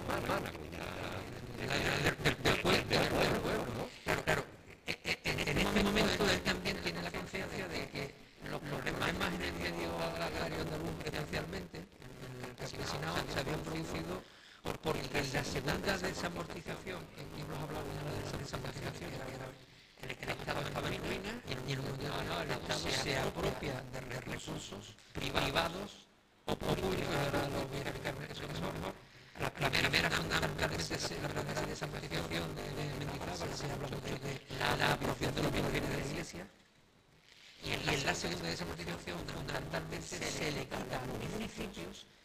humana, del pueblo, ¿no? Claro, en este momento él también tiene la conciencia de que los problemas en el medio agrario andaluz especialmente, el campesinado, se habían producido porque en la segunda desamortización, y hemos hablado de la desamortización, el Estado estaba en ruina y en un momento dado el Estado se apropia de recursos privados o públicos, ahora lo voy a explicar eso mejor. La primera fundamentalmente es la primera desamortización de Mendizábal, se habla mucho de la apropiación de los bienes de la Iglesia. Y en la segunda desamortización fundamentalmente se le quita a los municipios